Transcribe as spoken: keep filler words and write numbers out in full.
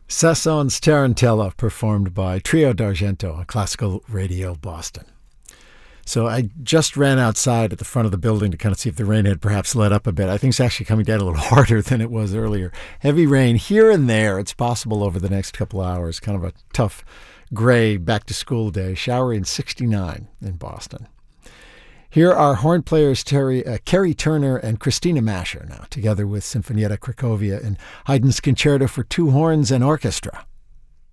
Sasson's Tarantella, performed by Trio d'Argento on Classical Radio Boston. So I just ran outside at the front of the building to kind of see if the rain had perhaps let up a bit. I think it's actually coming down a little harder than it was earlier. Heavy rain here and there. It's possible over the next couple hours. Kind of a tough, gray back-to-school day. Showery and sixty-nine in Boston. Here are horn players Terry, uh, Kerry Turner and Christina Mascher now, together with Sinfonietta Cracovia in Haydn's Concerto for Two Horns and Orchestra.